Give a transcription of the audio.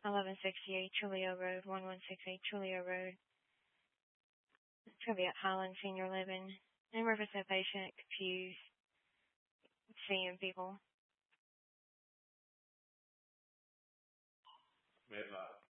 1168 Trulio Road, 1168 Trulio Road. It's going to be at Highland Senior Living. And reference that patient confused seeing people. We have